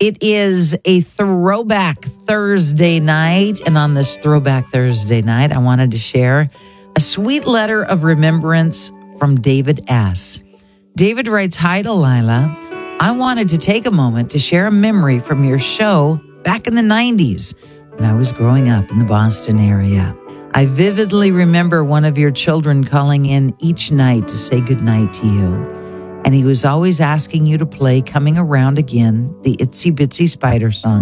It is a throwback Thursday night. And on this throwback Thursday night, I wanted to share a sweet letter of remembrance from David S. David writes, "Hi, Delilah. I wanted to take a moment to share a memory from your show back in the 90s when I was growing up in the Boston area. I vividly remember one of your children calling in each night to say goodnight to you. And he was always asking you to play Coming Around Again, the Itsy Bitsy Spider song.